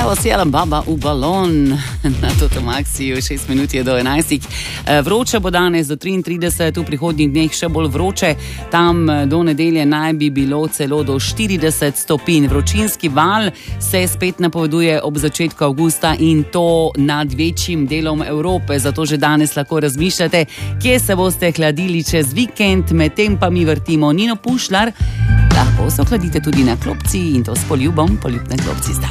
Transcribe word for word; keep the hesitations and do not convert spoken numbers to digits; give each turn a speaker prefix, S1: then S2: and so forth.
S1: Evo sjela baba v balon na Totomaxiju, šest minut je do enajstih. Vroče bo danes do triintrideset, v prihodnjih dneh še bolj vroče. Tam do nedelje naj bi bilo celo do štirideset stopinj. Vročinski val se spet napoveduje ob začetku avgusta in to nad večjim delom Evrope. Zato že danes lahko razmišljate, kje se boste hladili čez vikend, medtem pa mi vrtimo Nino Pušlar. Lahko se ohladite tudi na klopci in to s poljubom, poljubne klopci zdaj.